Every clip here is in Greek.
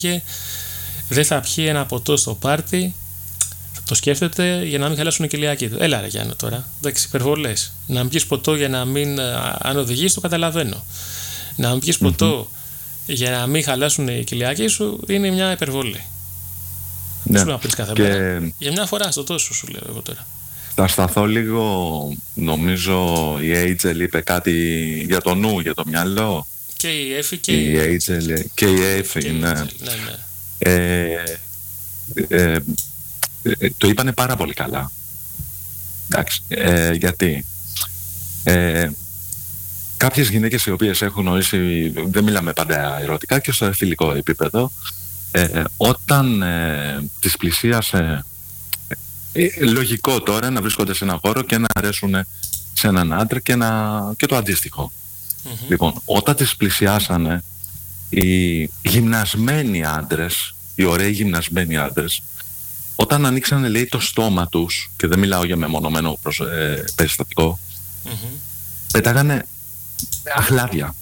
και δεν θα πιει ένα ποτό στο πάρτι. Το σκέφτεται για να μην χαλάσουν οι κοιλιακοί του. Έλα ρε Γιάννη τώρα. Εντάξει, υπερβολές. Να μην πιεις ποτό για να μην. Αν οδηγείς, το καταλαβαίνω. Να μην πιεις ποτό για να μην χαλάσουν οι κοιλιακοί σου είναι μια υπερβολή. Δεν σου να πεις κάθε μέρα. Για μια φορά στο τόσο σου λέω εγώ τώρα. Θα σταθώ λίγο. Νομίζω η Έιτζελ είπε κάτι για το νου, για το μυαλό. Και η Έφη και η Έιτζελ. Και η Έφη, ναι. Το είπανε πάρα πολύ καλά. Εντάξει, γιατί κάποιες γυναίκες οι οποίες έχουν γνωρίσει, δεν μιλάμε πάντα ερωτικά και στο φιλικό επίπεδο, όταν τις πλησίασε, λογικό τώρα να βρίσκονται σε έναν χώρο και να αρέσουν σε έναν άντρα και το αντίστοιχο. Λοιπόν, όταν τις πλησιάσανε οι γυμνασμένοι άντρες, οι ωραίοι γυμνασμένοι άντρες, όταν ανοίξανε, λέει, το στόμα τους, και δεν μιλάω για μεμονωμένο περιστατικό, πετάγανε αχλάδια.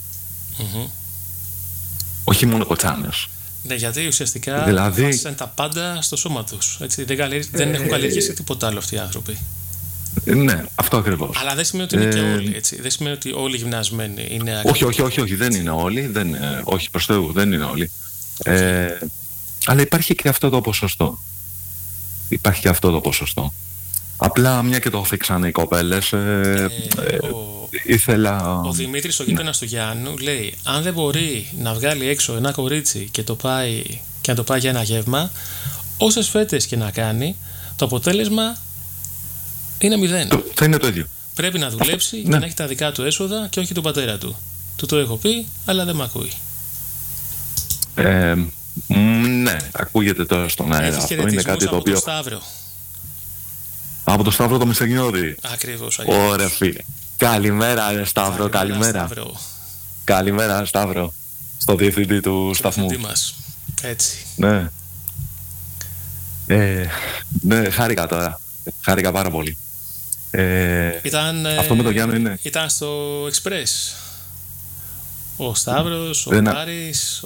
Όχι μόνο κοτσάνες. Ναι, γιατί ουσιαστικά βάζουν τα πάντα στο σώμα τους. Έτσι, δεν έχουν καλλιεργήσει τίποτα άλλο αυτοί οι άνθρωποι. Ναι, αυτό ακριβώς. Αλλά δεν σημαίνει ότι είναι και όλοι, έτσι. Δεν σημαίνει ότι όλοι οι γυμνασμένοι είναι όχι, δεν είναι όλοι. Όχι, προς Θεού, δεν είναι όλοι. Αλλά υπάρχει και αυτό το ποσοστό. Απλά μια και το φίξανε οι κοπέλες, ήθελα... Ο Δημήτρης, ο γείτονας του Γιάννου, λέει: αν δεν μπορεί να βγάλει έξω ένα κορίτσι και να το πάει για ένα γεύμα, όσες φέτες και να κάνει, το αποτέλεσμα είναι 0. Θα είναι το ίδιο. Πρέπει να δουλέψει για να έχει τα δικά του έσοδα και όχι τον πατέρα του. Του το έχω πει, αλλά δεν με ακούει. Ναι, ακούγεται τώρα στον αέρα. Αυτό είναι κάτι το οποίο... Το Σταύρο. Από το Σταύρο το Μεσογειώδη. Ακριβώς. Ωραία, φίλε. Καλημέρα, ρε Σταύρο, καλημέρα. Καλημέρα, Σταύρο. Στο διευθυντή του σταθμού. Μας. Έτσι. Ναι. Ναι, χάρηκα τώρα. Χάρηκα πάρα πολύ. Αυτό με τον Γιάννο είναι. Ήταν στο Express. Ο Σταύρος, ο Μάρης,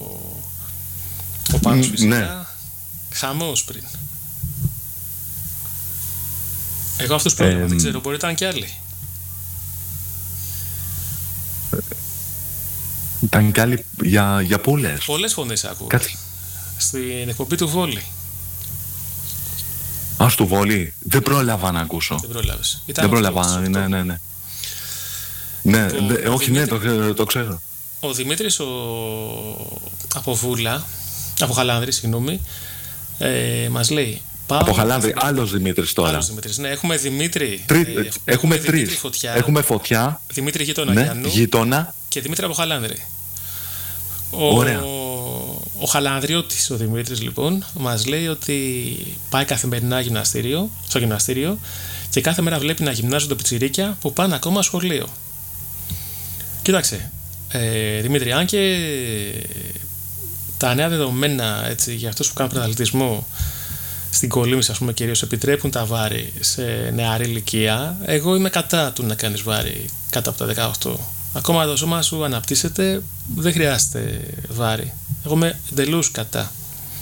ο Πάνος φυσικά. Ναι. Χαμός πριν. Εγώ αυτούς πρόλαβα, δεν ξέρω, μπορεί να ήταν και άλλοι. Ήταν και άλλοι για πουλές. Πολλές φωνές ακούω. Στην εκπομπή του Βόλη. Του Βόλη. Δεν πρόλαβα να ακούσω. Δεν πρόλαβες. Δεν πρόλαβα, ναι. Ναι, όχι, ναι, το ξέρω. Ο Δημήτρης από Βούλα, από Χαλάνδρη, συγγνώμη, μας λέει... Από Χαλάνδρη, άλλος Δημήτρης τώρα. Άλλος Δημήτρης, ναι, έχουμε Δημήτρη. Έχουμε τρεις. Έχουμε Φωτιά. Δημήτρη γείτονα, ναι, Γιάννου. Γείτονα. Και Δημήτρη από Χαλάνδρη. Ωραία. Ο Χαλανδριώτης, ο Δημήτρης, λοιπόν, μας λέει ότι πάει καθημερινά στο γυμναστήριο και κάθε μέρα βλέπει να γυμνάζονται πιτσιρίκια που πάνε ακόμα σχολείο. Κοίταξε, Δημήτρη, αν και τα νέα δεδομένα, έτσι, για αυτούς που κάνουν πρωταθλητισμό στην κολύμβηση, ας πούμε, κυρίως επιτρέπουν τα βάρη σε νεαρή ηλικία, εγώ είμαι κατά του να κάνεις βάρη κάτω από τα 18. Ακόμα το σώμα σου αναπτύσσεται, δεν χρειάζεται βάρη. Εγώ είμαι εντελώς κατά.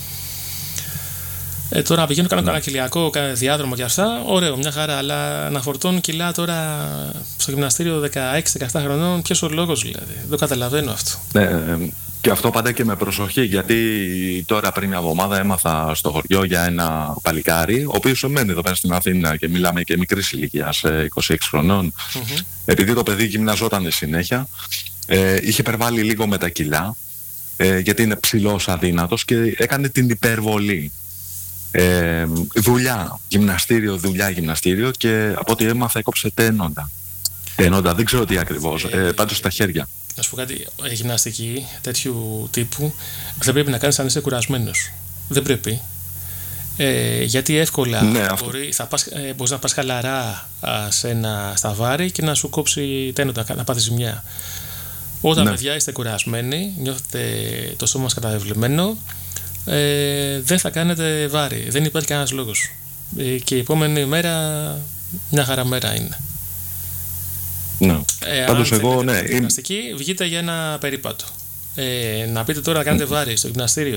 Τώρα πηγαίνω κάνω κανένα κοιλιακό διάδρομο και αυτά, ωραίο, μια χαρά, αλλά να φορτώνουν κιλά τώρα στο γυμναστήριο 16-17 χρονών, ποιος ο λόγος δηλαδή, δεν το καταλαβαίνω αυτό. Και αυτό πάντα και με προσοχή, γιατί τώρα πριν μια εβδομάδα έμαθα στο χωριό για ένα παλικάρι, ο οποίος μένει εδώ πέρα στην Αθήνα και μιλάμε και μικρής ηλικίας, 26 χρονών. Επειδή το παιδί γυμναζόταν συνέχεια, είχε υπερβάλει λίγο με τα κιλά, γιατί είναι ψηλός, αδύνατος και έκανε την υπερβολή. Δουλειά, γυμναστήριο και από ό,τι έμαθα έκοψε τένοντα, δεν ξέρω τι ακριβώς, πάντως στα χέρια. Να σου πω κάτι, γυμναστική τέτοιου τύπου δεν πρέπει να κάνεις αν είσαι κουρασμένος. Δεν πρέπει. Γιατί εύκολα μπορείς να πας χαλαρά στα βάρη και να σου κόψει τένοντα, να πάθεις ζημιά. Όταν παιδιά είστε κουρασμένοι, νιώθετε το σώμα μας καταβεβλημένο, δεν θα κάνετε βάρη. Δεν υπάρχει κανένας λόγος. Και η επόμενη μέρα μια χαρά μέρα είναι. Ναι. Πάντως εγώ, γυμναστική, βγείτε για ένα περίπατο. να πείτε τώρα να κάνετε βάρη στο γυμναστήριο.